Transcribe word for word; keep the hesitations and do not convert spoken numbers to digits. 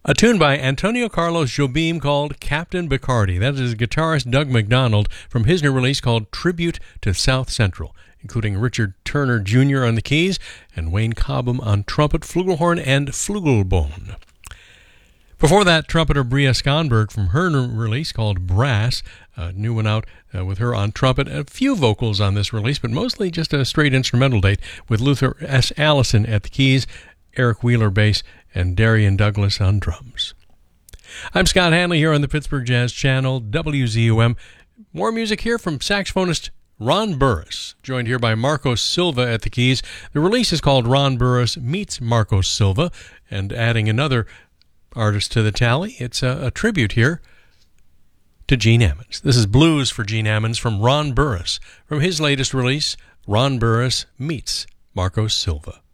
A tune by Antonio Carlos Jobim called Captain Bacardi. That is guitarist Doug McDonald from his new release called Tribute to South Central, including Richard Turner Junior on the keys and Wayne Cobham on trumpet, flugelhorn, and flugelbone. Before that, trumpeter Bria Skonberg from her new release called Brass, a new one out uh, with her on trumpet. A few vocals on this release, but mostly just a straight instrumental date with Luther S. Allison at the keys, Eric Wheeler bass, and Darian Douglas on drums. I'm Scott Hanley here on the Pittsburgh Jazz Channel, W Z U M. More music here from saxophonist Ron Burris, joined here by Marcos Silva at the keys. The release is called Ron Burris Meets Marcos Silva, and adding another artist to the tally, it's a, a tribute here to Gene Ammons. This is Blues for Gene Ammons from Ron Burris, from his latest release, Ron Burris Meets Marcos Silva.